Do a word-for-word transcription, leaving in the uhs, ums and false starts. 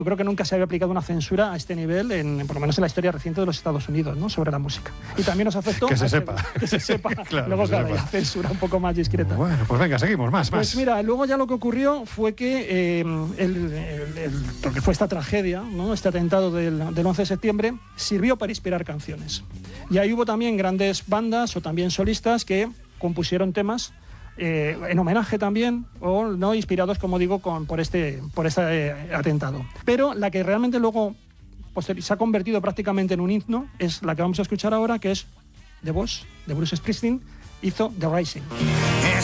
Yo creo que nunca se había aplicado una censura a este nivel, en, por lo menos en la historia reciente de los Estados Unidos, ¿no?, sobre la música. Y también nos afectó... Que se a sepa. Que se sepa. Claro, luego, que se claro, sepa. la censura un poco más discreta. Bueno, pues venga, seguimos, más, Pues más. mira, luego ya lo que ocurrió fue que eh, el, el, el, lo que fue esta tragedia, ¿no?, este atentado del, del once de septiembre, sirvió para inspirar canciones. Y ahí hubo también grandes bandas o también solistas que compusieron temas Eh, en homenaje también, o no inspirados, como digo, con, por este, por este eh, atentado. Pero la que realmente luego pues, se ha convertido prácticamente en un himno es la que vamos a escuchar ahora, que es The Boss, de Bruce Springsteen, hizo The Rising.